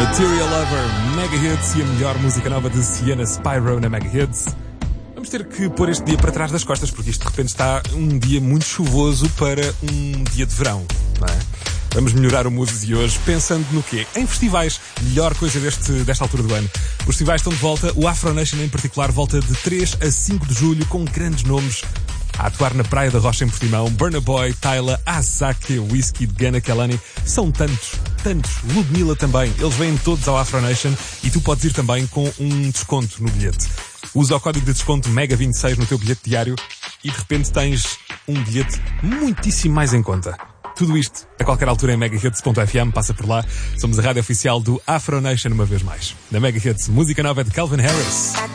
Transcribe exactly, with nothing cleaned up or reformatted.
Material Lover, Mega Hits e a melhor música nova de Sienna Spyro na Mega Hits. Vamos ter que pôr este dia para trás das costas, porque isto de repente está um dia muito chuvoso para um dia de verão, não é? Vamos melhorar o mood de hoje pensando no quê? Em festivais. Melhor coisa deste, desta altura do ano. Os festivais estão de volta, o Afro Nation em particular volta de três a cinco de julho com grandes nomes a atuar na Praia da Rocha em Portimão. Burna Boy, Tyla, Azake, Wizkid, Gana Kelani. São tantos, tantos. Ludmilla também. Eles vêm todos ao Afro Nation e tu podes ir também com um desconto no bilhete. Usa o código de desconto mega vinte e seis no teu bilhete diário e de repente tens um bilhete muitíssimo mais em conta. Tudo isto, a qualquer altura em megahits ponto f m, passa por lá. Somos a rádio oficial do Afro Nation uma vez mais. Na Mega Hits, música nova de Calvin Harris.